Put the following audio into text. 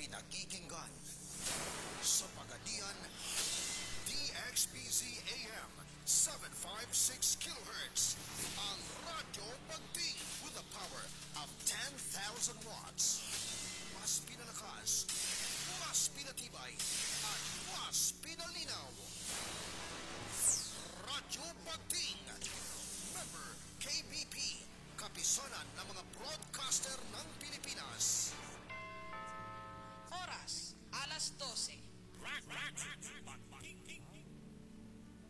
pinakikinggan. Sa Pagadian, DXBZ AM 756 kHz. Ang Radyo Pagting with the power of 10,000 watts. Mas pinalakas, mas pinatibay, at mas pinalinaw. Radyo Pagting. Member KBP. Kapisanan ng mga broadcaster ng Pilipinas. Oras, alas 12. Pagting